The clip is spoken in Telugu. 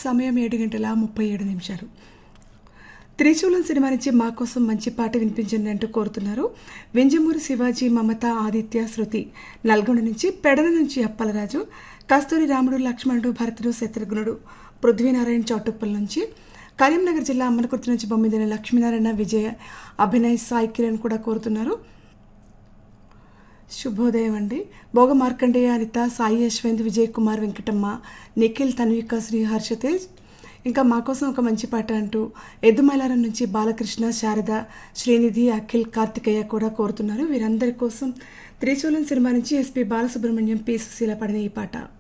సమయం 7:37. త్రిశూలం సినిమా నుంచి మా కోసం మంచి పాట వినిపించండి అంటూ కోరుతున్నారు వింజమూరి శివాజీ, మమత, ఆదిత్య, శృతి. నల్గొండ నుంచి, పెడన నుంచి అప్పలరాజు, కస్తూరి, రాముడు, లక్ష్మణుడు, భరతుడు, శత్రుఘ్నుడు, పృథ్వీనారాయణ చౌటుప్పల్ నుంచి, కరీంనగర్ జిల్లా అమ్మనకుర్తి నుంచి బొమ్మిదిన లక్ష్మీనారాయణ, విజయ, అభినయ్, సాయి కిరణ్ కూడా కోరుతున్నారు. శుభోదయం అండి. భోగ మార్కండేయ, అనిత, సాయి యశ్వంత్, విజయ్ కుమార్, వెంకటమ్మ, నిఖిల్, తన్విక, శ్రీ హర్షతేజ్. ఇంకా మా కోసం ఒక మంచి పాట అంటూ ఎద్దుమైలారం నుంచి బాలకృష్ణ, శారద, శ్రీనిధి, అఖిల్, కార్తికేయ కూడా కోరుతున్నారు. వీరందరి కోసం త్రిశూలం సినిమా నుంచి ఎస్పి బాలసుబ్రహ్మణ్యం, పి సుశీల పడిన ఈ పాట.